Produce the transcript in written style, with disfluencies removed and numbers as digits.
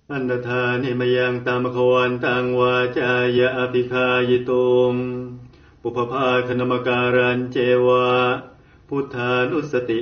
อันตธานิมยังตามขวันตังวาจายะอภิคายตุงปุพพาคณมการันเจวะพุทธานุสติ